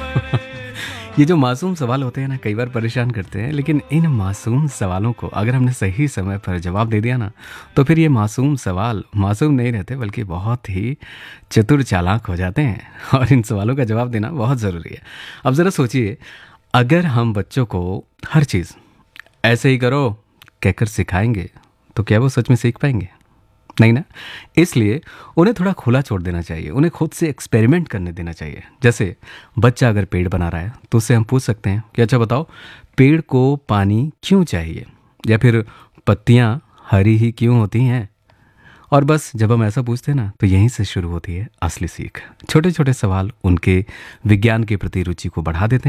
ये जो मासूम सवाल होते हैं ना कई बार परेशान करते हैं, लेकिन इन मासूम सवालों को अगर हमने सही समय पर जवाब दे दिया ना, तो फिर ये मासूम सवाल मासूम नहीं रहते बल्कि बहुत ही चतुर चालाक हो जाते हैं। और इन सवालों का जवाब देना बहुत ज़रूरी है। अब ज़रा सोचिए, अगर हम बच्चों को हर चीज़ ऐसे ही करो कहकर सिखाएंगे, तो क्या वो सच में सीख पाएंगे? नहीं ना। इसलिए उन्हें थोड़ा खुला छोड़ देना चाहिए, उन्हें खुद से एक्सपेरिमेंट करने देना चाहिए। जैसे बच्चा अगर पेड़ बना रहा है तो उससे हम पूछ सकते हैं कि अच्छा बताओ, पेड़ को पानी क्यों चाहिए, या फिर पत्तियां हरी ही क्यों होती हैं। और बस जब हम ऐसा पूछते हैं ना, तो यहीं से शुरू होती है असली सीख। छोटे छोटे सवाल उनके विज्ञान के प्रति रुचि को बढ़ा देते हैं।